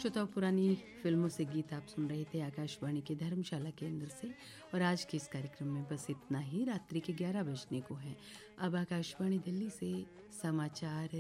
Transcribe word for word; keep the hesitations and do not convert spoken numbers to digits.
श्रोताओं, पुरानी फिल्मों से गीत आप सुन रहे थे आकाशवाणी के धर्मशाला केंद्र से। और आज के इस कार्यक्रम में बस इतना ही। रात्रि के ग्यारह बजने को है। अब आकाशवाणी दिल्ली से समाचार